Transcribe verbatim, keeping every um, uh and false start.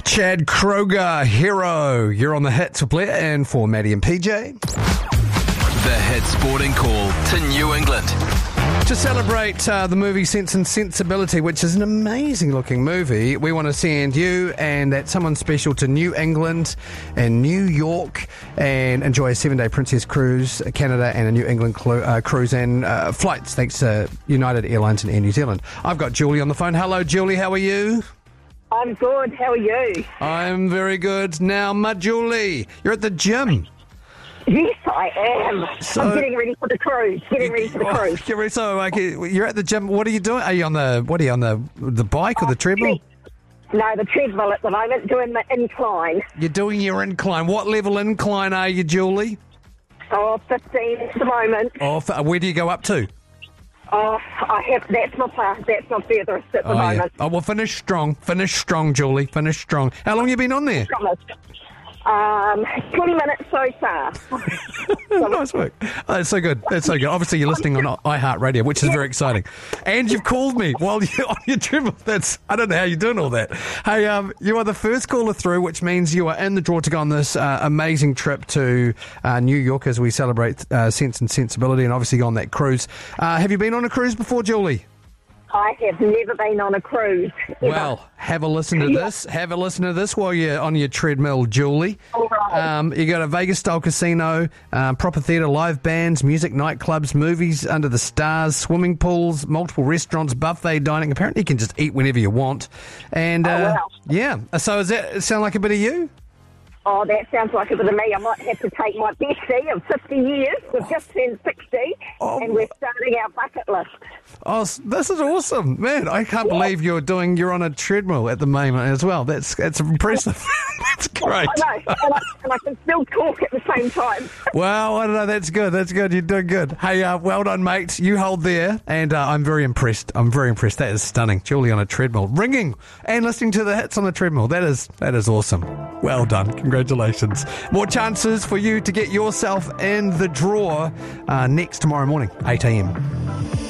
Chad Kroger, Hero. You're on the Hits for Blair and for Maddie and P J. The Hit Sporting Call to New England. To celebrate uh, the movie Sense and Sensibility, which is an amazing looking movie, we want to send you and that someone special to New England and New York and enjoy a seven-day Princess Cruise, Canada, and a New England clu- uh, cruise and uh, flights thanks to United Airlines and Air New Zealand. I've got Julie on the phone. Hello, Julie. How are you? I'm good. How are you? I'm very good. Now, my Julie, you're at the gym. Yes, I am. So- I'm getting ready for the cruise. Getting ready for the Oh, cruise. get ready. So, like, you're at the gym. What are you doing? Are you on the what are you on the the bike or the treadmill? No, the treadmill at the moment, doing the incline. You're doing your incline. What level incline are you, Julie? Oh, fifteen at the moment. Oh, f- where do you go up to? Oh, I have. That's my plan. That's my furthest at the Oh, yeah. moment. Oh, well, finish strong. Finish strong, Julie. Finish strong. How long have you been on there? Promise. Um, twenty minutes so far. Nice work. Oh, that's so good. That's so good. Obviously, you're listening on iHeartRadio, which is very exciting. And you've called me while you're on your treadmill. That's, I don't know how you're doing all that. Hey, um, you are the first caller through, which means you are in the draw to go on this uh, amazing trip to uh, New York as we celebrate uh, Sense and Sensibility and obviously go on that cruise. Uh, have you been on a cruise before, Julie? I have never been on a cruise. Ever. Well, have a listen to this. Have a listen to this while you're on your treadmill, Julie. All right. Um, you got a Vegas-style casino, um, proper theatre, live bands, music, nightclubs, movies under the stars, swimming pools, multiple restaurants, buffet dining. Apparently, you can just eat whenever you want. And uh, Oh, wow. yeah, so does that sound like a bit of you? Oh, that sounds like a bit of me. I might have to take my bestie of fifty years. We've just turned sixty, Oh. and we're starting our bucket list. Oh, this is awesome, man! I can't believe you're doing. You're on a treadmill at the moment as well. That's that's impressive. That's great. I know, and I, and I can still talk at the same time. Well, I don't know. That's good. That's good. You're doing good. Hey, uh, well done, mate. You hold there, and uh, I'm very impressed. I'm very impressed. That is stunning. Julie on a treadmill, ringing and listening to the hits on the treadmill. That is that is awesome. Well done. Congratulations. More chances for you to get yourself in the draw uh, next tomorrow morning, eight a.m.